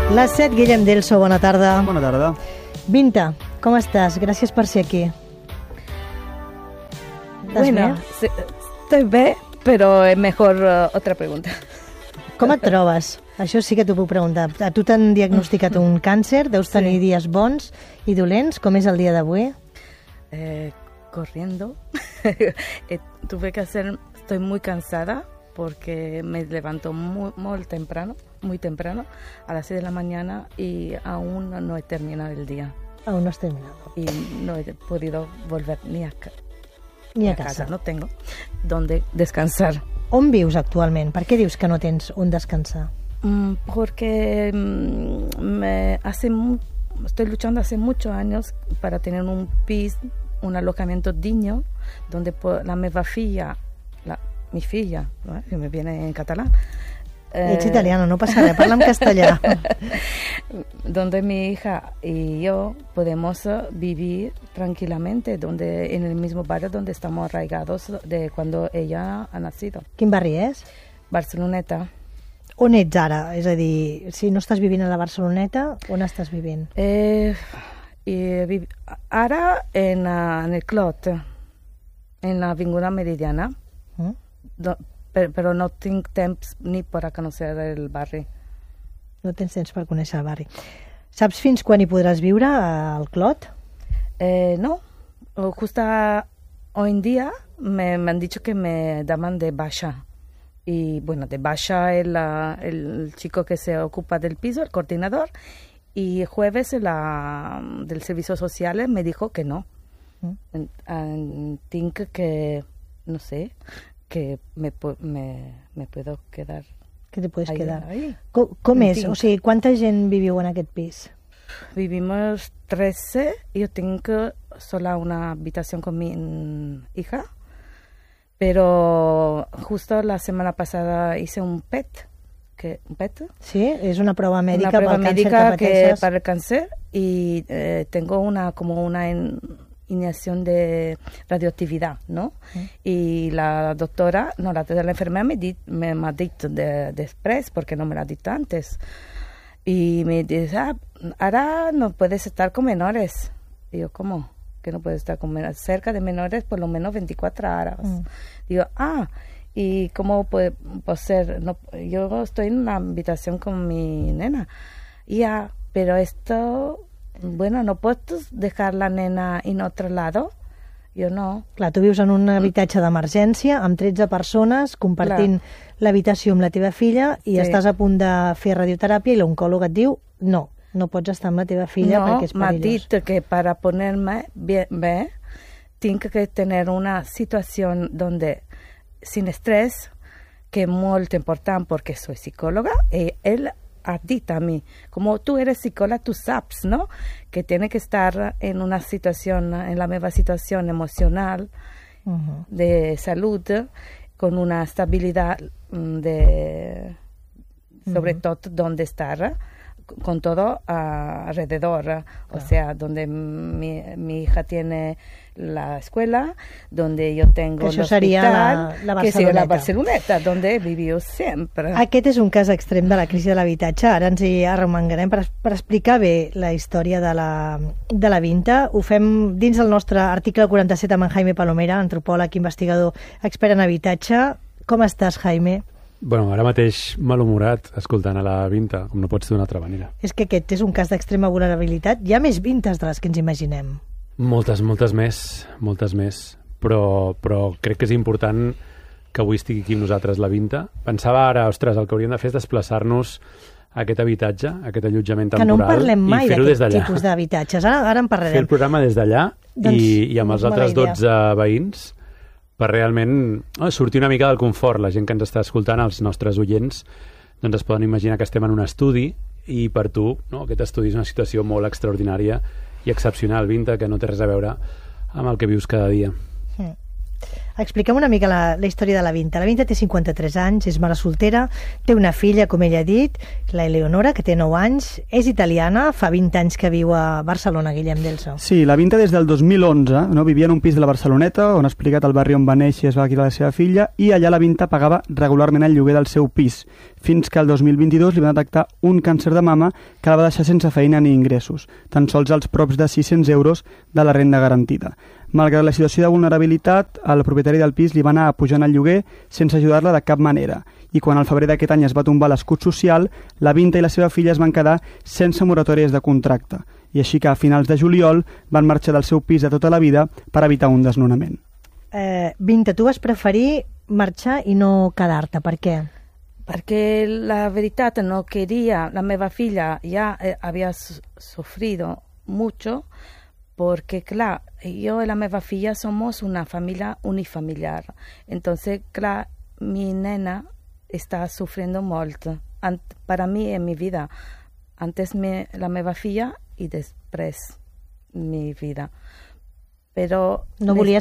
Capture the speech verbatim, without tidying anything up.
Les set, Guillem Delso, bona tarda. Bona tarda. Vinta, com estàs? Gràcies per ser aquí. Bueno, sí, estoy bien, pero es mejor uh, otra pregunta. Com et trobes? Això sí que t'ho puc preguntar. A tu t'han diagnosticat un càncer, deus tenir sí. dies bons i dolents. Com és el dia d'avui? Eh, corriendo. eh, tuve que hacer, estoy muy cansada porque me levanto muy, muy temprano, muy temprano, a las seis de la mañana y aún no he terminado el día. Aún no has terminado. Y no he podido volver ni a, ca ni a, a casa. casa. No tengo donde descansar. On vius actualment? Per què dius que no tens on descansar? Mm, porque mm, me hace mu estoy luchando hace muchos años para tener un pis, un alojamiento digno, donde la meva filla, la, mi filla, ¿no? Que me viene en catalán. Ets eh... italiano, no pasa nada, parla en castellà. Donde mi hija y yo podemos vivir tranquilamente, donde en el mismo barrio donde estamos arraigados de cuando ella ha nacido. Quin barri és? Barceloneta. On ets ara? És a dir, si no estàs vivint a la Barceloneta, on estàs vivint? Eh, y, ara en, uh, en el Clot, en l'Avinguda Meridiana, mm? do, per, però no tinc temps ni per a conèixer el barri. No tens temps per conèixer el barri. Saps fins quan hi podràs viure al Clot? Eh, no, justo hoy en día me, me han dicho que me daban de baja. Y bueno, de baja el, el chico que se ocupa del piso, el coordinador, y jueves la, del servicio social me dijo que no. Mm. Tengo que, no sé, que me, me, me puedo quedar. Que te puedes ahí, quedar. Ahí. Com, com és? O sigui, quanta gent viviu en aquest pis? Vivimos trece, yo tengo sola una habitación con mi hija. Pero justo la semana pasada hice un P E T. Que, ¿un P E T? Sí, es una prueba médica, una prueba para, el médica que que para el cáncer y eh, tengo una como una in, inyección de radioactividad, ¿no? ¿Mm? Y la doctora, no, la, la enfermera me, di, me, me ha dicho de, después, porque no me la ha dicho antes. Y me dice, ah, ahora no puedes estar con menores. Y yo, ¿cómo? Que no puedes estar con menores, cerca de menores por lo menos veinticuatro horas. Mm. Digo, ah, ¿y cómo puede, puede ser? No, yo estoy en una habitación con mi nena. Ya, pero esto, bueno, ¿no puedes dejar la nena en otro lado? Jo no. Clar, tu vius en un habitatge d'emergència amb tretze persones compartint l'habitació amb la teva filla i sí. estàs a punt de fer radioteràpia i l'oncòleg et diu no. No pots estar amb la teva filla no, perquè és perillós. No, m'ha dit que para ponerme bien, bé, tengo que tener una situación donde, sin estrés, que es muy importante porque soy psicóloga, y él ha dicho a mí, como tú eres psicóloga, tú sabes, ¿no? Que tiene que estar en una situación, en la misma situación emocional, uh-huh. de salud, con una estabilidad de, sobre uh-huh. todo, donde estar, con todo uh, alrededor, claro. O sea, donde mi, mi hija tiene la escuela, donde yo tengo el hospital, la, la que seria la Barceloneta, donde he vivido sempre. Aquest és un cas extrem de la crisi de l'habitatge. Ara ens hi arremangarem per, per explicar bé la història de la, de la Vinta. Ho fem dins del nostre article quaranta-set amb en Jaime Palomera, antropòleg, investigador, expert en habitatge. Com estàs, Jaime? Bueno, ara mateix malhumorat escoltant a la Vinta, com no pot ser d'una altra manera. És que aquest és un cas d'extrema vulnerabilitat. Hi ha més Vintes de les que ens imaginem. Moltes, moltes més, moltes més. Però, però crec que és important que avui estigui aquí amb nosaltres la Vinta. Pensava ara, ostres, el que hauríem de fer és desplaçar-nos a aquest habitatge, a aquest allotjament temporal, que no en parlem mai d'aquest tipus d'habitatges. Ara, ara en parlarem. Fer el programa des d'allà doncs, i, i amb els altres dotze veïns per realment oh, sortir una mica del confort. La gent que ens està escoltant, els nostres oients, doncs es poden imaginar que estem en un estudi i per tu no, aquest estudi és una situació molt extraordinària i excepcional, Vinta, que no té res a veure amb el que vius cada dia. Mm. expliquem una mica la, la història de la Vinta. La Vinta té cinquanta-tres anys, és mare soltera, té una filla, com ella ha dit, la Eleonora, que té nou anys, és italiana, fa vint anys que viu a Barcelona, Guillem Delso. Sí, la Vinta des del dos mil onze, no? Vivia en un pis de la Barceloneta, on ha explicat el barri on va néixer i es va criar la seva filla, i allà la Vinta pagava regularment el lloguer del seu pis, fins que el dos mil vint-i-dos li va detectar un càncer de mama que la va deixar sense feina ni ingressos, tan sols als props de sis-cents euros de la renda garantida. Malgrat la situació de vulnerabilitat, el propietari del pis li va anar pujant el lloguer sense ajudar-la de cap manera. I quan al febrer d'aquest any es va tombar l'escut social, la Vinta i la seva filla es van quedar sense moratòries de contracte. I així que a finals de juliol van marxar del seu pis de tota la vida per evitar un desnonament. Eh, Vinta, tu vas preferir marxar i no quedar-te. Per què? Perquè la veritat no quería, la meva filla ja eh, havia sufrido mucho, porque, claro, yo y la meva filla somos una familia unifamiliar. Entonces, claro, mi nena está sufriendo mucho. Ant para mí en mi vida. Antes me, la meva filla y después mi vida. Però no volies